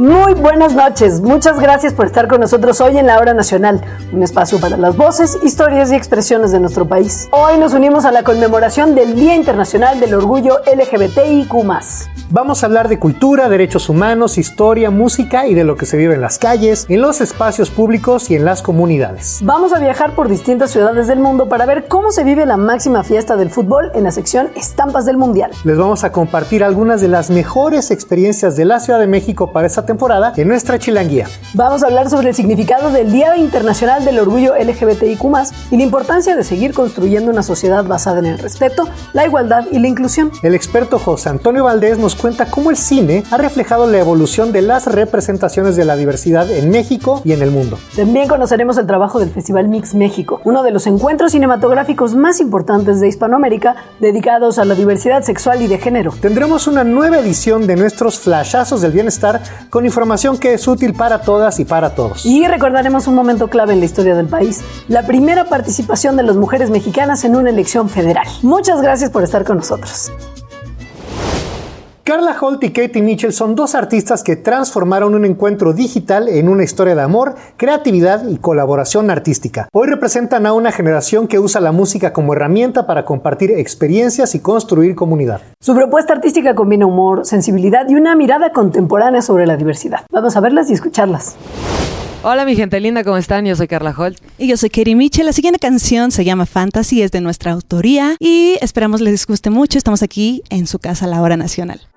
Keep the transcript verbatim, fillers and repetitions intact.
Muy buenas noches, muchas gracias por estar con nosotros hoy en La Hora Nacional, un espacio para las voces, historias y expresiones de nuestro país. Hoy nos unimos a la conmemoración del Día Internacional del Orgullo L G B T I Q más. Vamos a hablar de cultura, derechos humanos, historia, música y de lo que se vive en las calles, en los espacios públicos y en las comunidades. Vamos a viajar por distintas ciudades del mundo para ver cómo se vive la máxima fiesta del fútbol en la sección Estampas del Mundial. Les vamos a compartir algunas de las mejores experiencias de la Ciudad de México para esta temporada en nuestra chilanguía. Vamos a hablar sobre el significado del Día Internacional del Orgullo L G B T I Q más, y la importancia de seguir construyendo una sociedad basada en el respeto, la igualdad y la inclusión. El experto José Antonio Valdés nos cuenta cómo el cine ha reflejado la evolución de las representaciones de la diversidad en México y en el mundo. También conoceremos el trabajo del Festival Mix México, uno de los encuentros cinematográficos más importantes de Hispanoamérica dedicados a la diversidad sexual y de género. Tendremos una nueva edición de nuestros flashazos del bienestar con información que es útil para todas y para todos. Y recordaremos un momento clave en la historia del país, la primera participación de las mujeres mexicanas en una elección federal. Muchas gracias por estar con nosotros. Carla Holt y Katie Mitchell son dos artistas que transformaron un encuentro digital en una historia de amor, creatividad y colaboración artística. Hoy representan a una generación que usa la música como herramienta para compartir experiencias y construir comunidad. Su propuesta artística combina humor, sensibilidad y una mirada contemporánea sobre la diversidad. Vamos a verlas y escucharlas. Hola mi gente linda, ¿cómo están? Yo soy Carla Holt. Y yo soy Katie Mitchell. La siguiente canción se llama Fantasy, es de nuestra autoría y esperamos les guste mucho. Estamos aquí en su casa, La Hora Nacional.